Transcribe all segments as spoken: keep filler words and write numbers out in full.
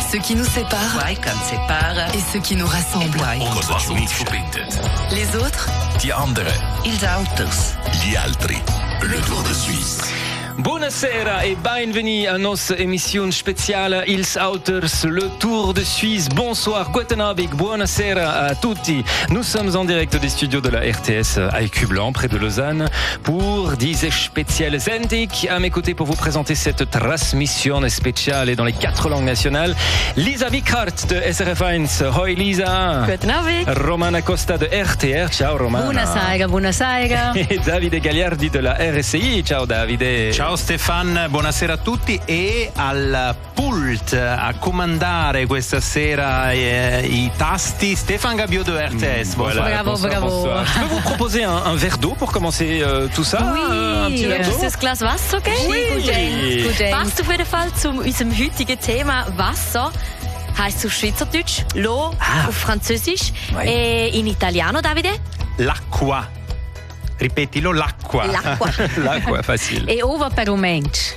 Ce qui nous sépare Guai can separa et ce qui nous rassemble. Und was uns verbindet. Les autres, Die anderen. ils autos. Gli altri. Le Tour de Suisse. Buonasera e benvenuti a nostra emissione speciale Ils Auteurs, le Tour de Suisse. Bonsoir, guten Abend, buonasera à tutti. Nous sommes en direct des studios de la R T S à Écublanc, près de Lausanne, pour diese spezielle Sendung. À mes côtés pour vous présenter cette transmission spéciale dans les quatre langues nationales. Lisa Wickhardt de S R F eins. Hoi Lisa. Guten Abend. Romana Costa de R T R. Ciao Romana. Buonasera, buonasera. E Davide Gagliardi de la R S I. Ciao Davide. Ciao Stefan, buonasera a tutti et al pult a comandare questa sera eh, i tasti Stéphane Gabiot de R T S. Voilà, Bravo, bonsoir, bravo. bonsoir. Je peux vous proposer un, un verre d'eau pour commencer euh, tout ça? Oui, un petit verre d'eau? ist das Glas Wasser, okay? Oui. Gut, James. Gut, James. Passt auf jeden Fall zu unserem heutigen Thema Wasser. Heißt auf Schweizerdeutsch, l'eau, Ah. auf Französisch, Oui. e in Italiano, Davide? L'acqua. Ripetilo, l'acqua. L'acqua. L'acqua, facile. E uva per un mensch.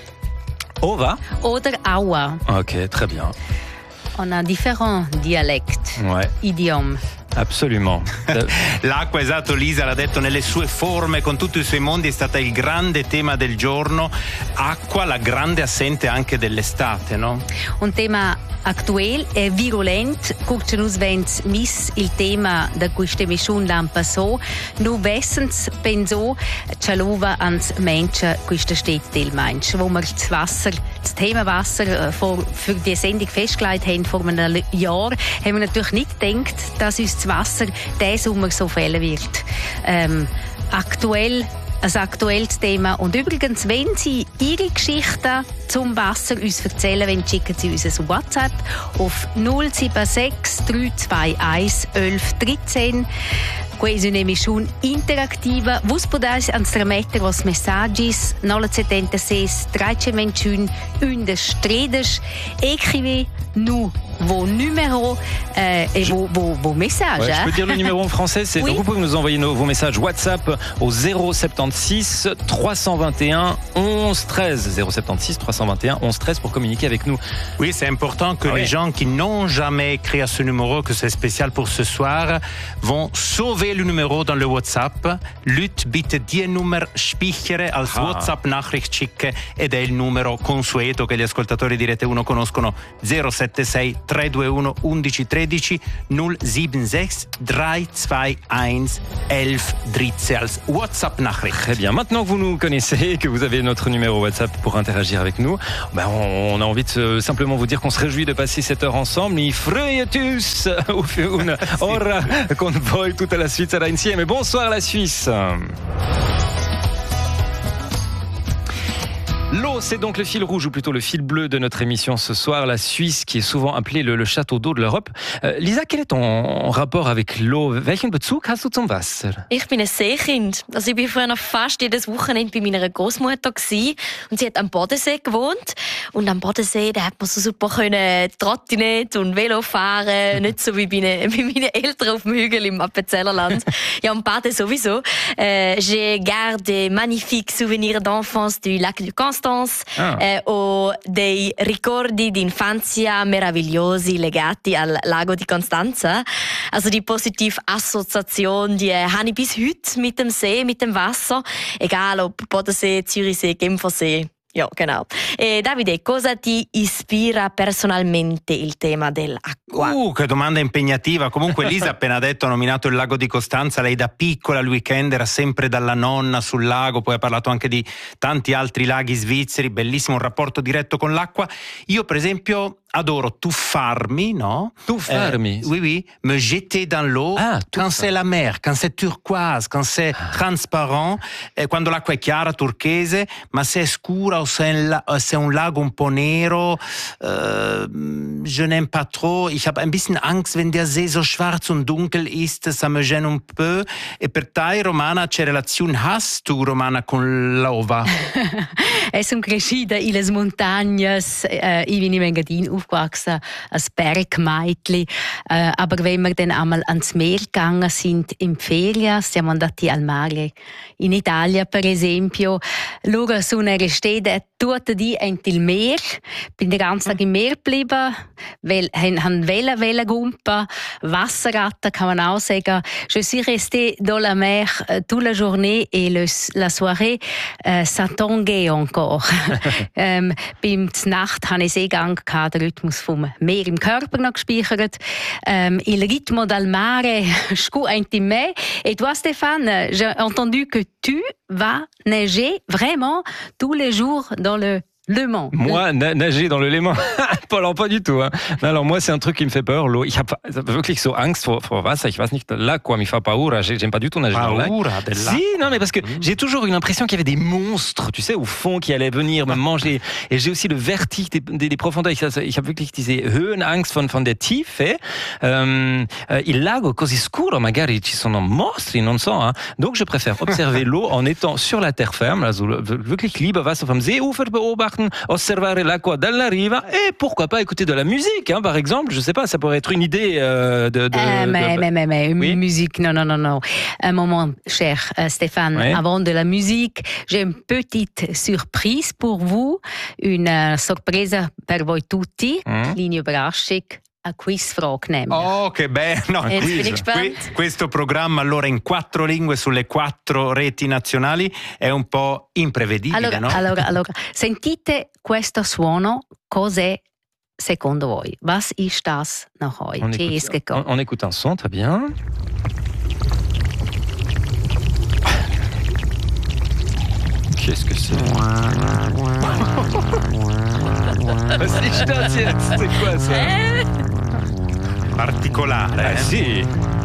Ova? Oder aua. Ok, très bien. On a différents dialectes, Ouais, idiomes. absolument. Euh, L'acqua, esatto, Lisa l'ha detto nelle sue forme, con tutti i suoi mondi, è stata il grande tema del giorno. Acqua, la grande assente anche dell'estate, no? Un tema attuale e virulent, curce nus vens mis il tema da questa emissione l'anno passato, nu vessens penso che l'uva ans Menschen questa steht del Mensch, wo wir das Wasser, das Thema Wasser äh, vor, für die Sendung festgelegt haben vor einem Jahr, haben wir natürlich nicht gedacht, dass uns das Wasser diesen Sommer so fehlen wird. Ähm, aktuell ein aktuelles Thema. Und übrigens, wenn Sie Ihre Geschichten zum Wasser uns erzählen wollen, schicken Sie uns ein WhatsApp auf null sieben sechs drei zwei eins eins eins dreizehn. Questa è un'emissione interattiva. Vos podete trasmettere vos messaggi nolla settantasei trecentovantuno undici tredici. Écrivez nous vos numéros euh, et Je- vos, vos, vos messages. ouais, je hein. peux dire le numéro en français, c'est Oui. donc vous pouvez nous envoyer nos, vos messages WhatsApp au zéro soixante-seize trois cent vingt et un onze treize. zéro soixante-seize trois cent vingt et un onze treize pour communiquer avec nous. Oui, c'est important que Ah les ouais. gens qui n'ont jamais écrit à ce numéro, que c'est spécial pour ce soir, vont sauver le numéro dans le WhatsApp. Lut bitte die Nummer spichere als Ah. WhatsApp-Nachricht schicke ed è il numero consueto che gli ascoltatori di Rete uno conoscono: zero sette sei tre due uno undici tredici null sieben sechs drei zwei eins elf dreizehn als WhatsApp-Nachricht. Très bien. Maintenant que vous nous connaissez, que vous avez notre numéro WhatsApp pour interagir avec nous, ben on, on a envie de se- simplement vous dire qu'on se réjouit de passer cette heure ensemble. I freietus une ora con voi tutta la Svizzera insieme. Bonsoir la Suisse. L'eau, c'est donc le fil rouge, ou plutôt le fil bleu de notre émission ce soir. La Suisse, qui est souvent appelée le, le château d'eau de l'Europe. Euh, Lisa, quel est ton rapport avec l'eau? Welchen Bezug hast du zum Wasser? Ich bin ein Seekind. Also ich bin früher noch fast jedes Wochenende bei meiner Großmutter gsi und sie hat am Bodensee gewohnt. Und am Bodensee, da hat man so super können Trottinett und Velo fahren, nicht so wie bei, ne, bei meinen Eltern auf dem Hügel im Appenzellerland. Ja, und Baden sowieso. Euh, j'ai gardé des magnifiques souvenirs d'enfance du lac du Constance Ah. eh, o dei ricordi di infanzia meravigliosi legati al lago di Constanza. Also die positive Assoziation, die äh, habe ich bis heute mit dem See, mit dem Wasser. Egal ob Bodensee, Zürichsee, Genfersee. Ja, genau. E Davide, cosa ti ispira personalmente il tema dell'acqua? Uh, che domanda impegnativa. Comunque Lisa ha appena detto, ha nominato il lago di Costanza. Lei da piccola al weekend era sempre dalla nonna sul lago, poi ha parlato anche di tanti altri laghi svizzeri. Bellissimo, un rapporto diretto con l'acqua. Io per esempio adoro tuffarmi, no? Tuffarmi? Eh, oui, oui, me jeter dans l'eau Ah, quand tuffa. c'est la mer, quand c'est turquoise, quand c'est transparent, eh, quando l'acqua è chiara, turchese, ma se è scura o se è un, la- o se è un lago un po' nero, eh, je n'aime pas trop. Ich habe ein bisschen Angst, wenn der See so schwarz und dunkel ist, ça me gêne un peu. E per te, Romana, c'è relazione hast tu, Romana, con l'ova? Es un crescida in les montañas, äh, in Engadin, aufgewachsen als Bergmeitli. Äh, aber wenn wir dann einmal ans Meer gegangen sind in Ferien, siamo andati al mare in Italia per esempio, loro sono restate tutte die in il Meer, bin den ganzen Tag im Meer geblieben, weil han Wellen Wellen gumpa, Wasserratten kann man auch sagen. Je suis restée dans la mer euh, toute la journée et le, la soirée euh, ça tanguait encore. ähm, beim Nacht hatte ich Seegang, den Rhythmus vom Meer im Körper noch gespeichert. Ähm, il rythme dal mare, scu intime. Et toi Stéphane, j'ai entendu que tu vas neiger vraiment tous les jours dans le Le Mans. Moi, na- nager dans le Léman, alors pas du tout. Hein. Alors moi, c'est un truc qui me fait peur, l'eau. Ich habe wirklich so Angst vor, vor Wasser. Ich weiß nicht, l'acqua mi fa paura. J'aime pas du tout nager dans le lac. Paura del lac. Si, non, mais parce que j'ai toujours eu l'impression qu'il y avait des monstres, tu sais, au fond, qui allaient venir me manger. Et j'ai aussi le vertige des, des, des profondeurs. Ich, ich habe wirklich diese Höhenangst von, von der Tiefe. Ähm, il lago così scuro, magari ci sono mostri, non so. Hein. Donc je préfère observer l'eau en étant sur la terre ferme, also wirklich lieber Wasser vom Seeufer beobachten, observare l'acqua dalla riva et pourquoi pas écouter de la musique, hein, par exemple. Je sais pas, ça pourrait être une idée euh, de, de, euh, mais, de... mais, mais, mais, Oui? musique, non, non, non, non. Un moment, cher euh, Stéphane, Oui? avant de la musique, j'ai une petite surprise pour vous, une uh, sorpresa per voi tutti, Mm. kleine Überraschung. Eine Quizfrage nehmen. Oh, che bello! Jetzt bin ich Que- gespannt. questo programma allora in quattro lingue sulle quattro reti nazionali è un po' imprevedibile, Allora, no? allora, allora, sentite questo suono, cos'è secondo voi? Was ist das nach euch? On Chi è écoute, gekommen? on, on écoute un son, très bien. Qu'est-ce que c'est? Was ist das jetzt? C'est quoi ça? Particolare, Eh eh? sì.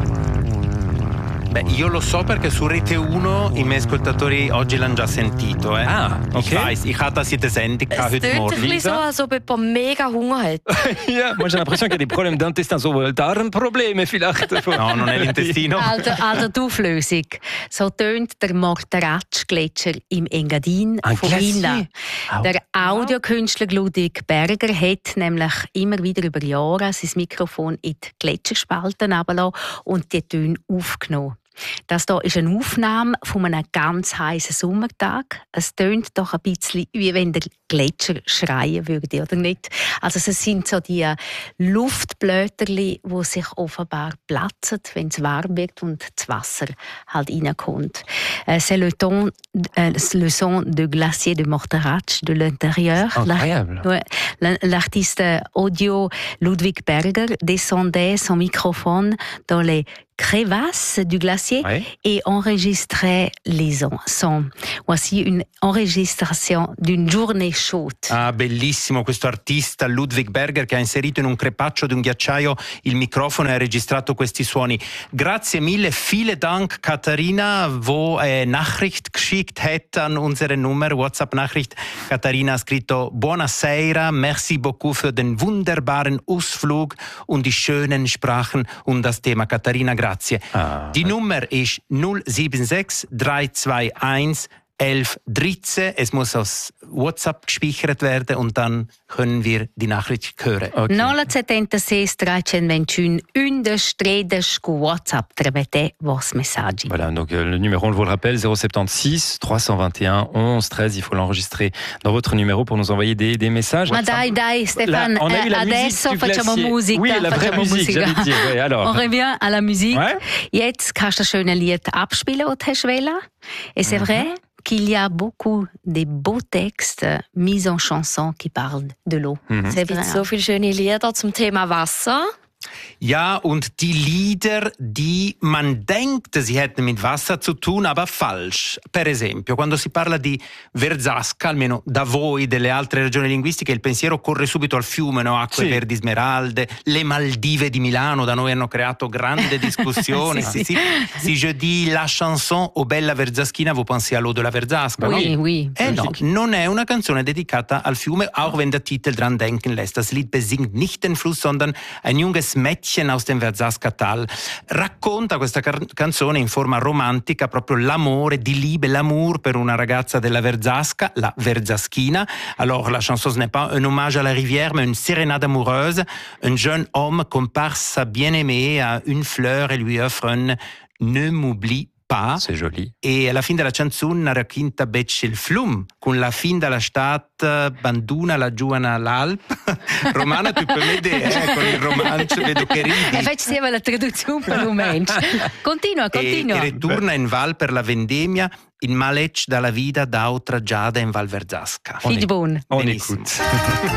Beh, io lo so perché su Rete uno i miei ascoltatori oggi l'hanno già sentito, eh? Ah, Ich okay. weiß, ich hatte das in der Sendung Es heute tönt ein Morgen. bisschen so, als ob jemand mega Hunger hat. Ja, moi j'ai l'impression qu'il y a des problèmes d'intestin, so Darmprobleme vielleicht. No, non è l'intestino. Also, also die Auflösung. So tönt der Morteratsch-Gletscher im Engadin Ein von Glacier? Inna. Oh. Der Audiokünstler Ludwig Berger hat nämlich immer wieder über Jahre sein Mikrofon in die Gletscherspalten runtergelassen und die Töne aufgenommen. Das hier ist eine Aufnahme von einem ganz heißen Sommertag. Es tönt doch ein bisschen, wie wenn der Gletscher schreien würde, oder nicht? Also es sind so die Luftblätterli, die sich offenbar platzen, wenn es warm wird und das Wasser halt reinkommt. C'est le, ton, euh, le son de glacier de Morteratsch de l'intérieur. Incroyable. Ouais. L'artiste audio Ludwig Berger descendait son microphone dans les crevasses du glacier Ouais. et enregistrait les sons. Voici une enregistration d'une journée chaude. Ah, bellissimo questo artista Ludwig Berger che ha inserito in un crepaccio di un ghiacciaio il microfono e ha registrato questi suoni. Grazie mille, vielen Dank Katharina, wo eine Nachricht geschickt hat an unsere Nummer, WhatsApp-Nachricht. Katharina ha scritto Buonasera, merci beaucoup für den wunderbaren Ausflug und die schönen Sprachen und das Thema. Katharina, grazie. Ah, die Nummer ist null sieben sechs drei zwei eins elf dreizehn. Es muss aus WhatsApp gespeichert werden und dann können wir die Nachricht hören. Okay. nolla settantasei trecentosventuno une strada su WhatsApp tramite vos messaggi. Voilà, donc euh, le numéro, on le vous le rappelle, zéro soixante-seize trois cent vingt et un onze treize. Il faut l'enregistrer dans votre numéro pour nous envoyer des, des messages. Ma dai, dai, Stefan, Là, on a eu la eh, musique adesso du facciamo glacier. musica. Oui, la vraie facciamo musique, musica. j'allais dire. Ouais, alors. On revient à la musique. Ouais. Jetzt kannst du das schöne Lied abspielen, das du hast wollen. Et c'est vrai qu'il y a beaucoup de beaux textes mis en chanson qui parlent de l'eau. Mhm. C'est Es gibt vrai. so viele schöne Lieder zum Thema Wasser. Ja, und die Lieder, die man denkt, sie hätten mit Wasser zu tun, aber falsch. Per esempio, quando si parla di Verzasca, almeno da voi delle altre regioni linguistiche, il pensiero corre subito al fiume, no? Acque Sì. verdi smeralde, le Maldive di Milano, da noi hanno creato grande discussione. Sì, sì, sì. Si je dis la chanson O Bella Verzaschina, vous pensez à l'eau de la Verzasca, no? Oui, oui. Eh no, non è una canzone dedicata al fiume, auch wenn der Titel dran denken lässt. Das Lied besingt nicht den Fluss, sondern ein junges Mädchen aus dem Verzasca-Tal. Racconta questa car- canzone in forma romantica proprio l'amore di Liebe, l'amour per una ragazza della Verzasca, la Verzaschina. Alors la chanson ce n'est pas un hommage à la rivière, mais une sérénade amoureuse. Un jeune homme compare sa bien-aimée à une fleur et lui offre un Ne m'oublie pas. C'est joli. E alla fine della canzone racconta becce il flum, con la fin della stat banduna la giovane l'Alp. Romana, tu puoi vedere, eh, con il romanzo, vedo che ridi. E faceva la traduzione per romanzo. Continua, continua. E, e ritorna in Val per la vendemmia, in malec dalla vita d'altra giada in Val Verzasca. Figli buon. On Benissimo. écoute.